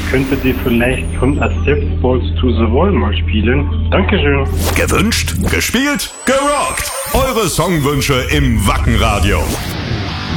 könntet ihr vielleicht von Accept Balls to the Wall mal spielen? Dankeschön. Gewünscht, gespielt, gerockt. Eure Songwünsche im Wackenradio.